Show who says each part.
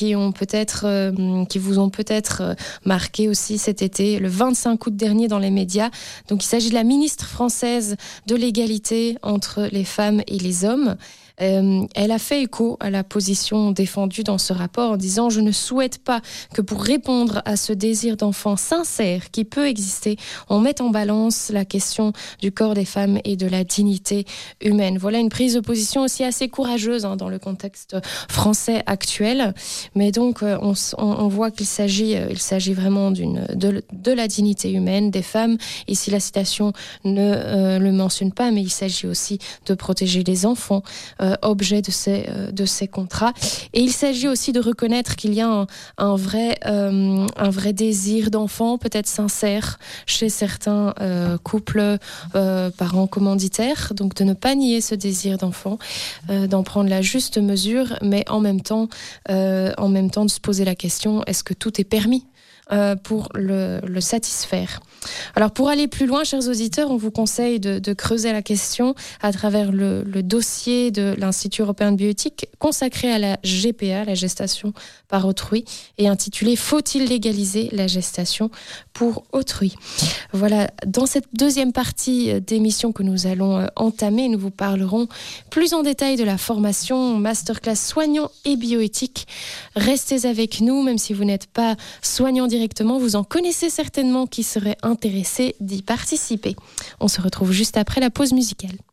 Speaker 1: qui vous ont peut-être marqué aussi cet été, le 25 août dernier dans les médias. Donc il s'agit de la ministre française de l'égalité entre les femmes et les hommes. Elle a fait écho à la position défendue dans ce rapport en disant « Je ne souhaite pas que pour répondre à ce désir d'enfant sincère qui peut exister, on mette en balance la question du corps des femmes et de la dignité humaine. » Voilà une prise de position aussi assez courageuse dans le contexte français actuel. Mais donc, on voit qu'il s'agit vraiment de la dignité humaine des femmes. Ici, la citation ne le mentionne pas, mais il s'agit aussi de protéger les enfants, objet de ces contrats. Et il s'agit aussi de reconnaître qu'il y a un vrai désir d'enfant, peut-être sincère, chez certains couples, parents commanditaires. Donc de ne pas nier ce désir d'enfant, d'en prendre la juste mesure, mais en même temps de se poser la question, est-ce que tout est permis pour le satisfaire? Alors pour aller plus loin, chers auditeurs, on vous conseille de creuser la question à travers le dossier de l'Institut européen de bioéthique consacré à la GPA, la gestation par autrui, et intitulé « Faut-il légaliser la gestation pour autrui ?» Voilà, dans cette deuxième partie d'émission que nous allons entamer, nous vous parlerons plus en détail de la formation Masterclass soignant et bioéthique. Restez avec nous, même si vous n'êtes pas soignant directement, vous en connaissez certainement qui seraient intéressés d'y participer. On se retrouve juste après la pause musicale.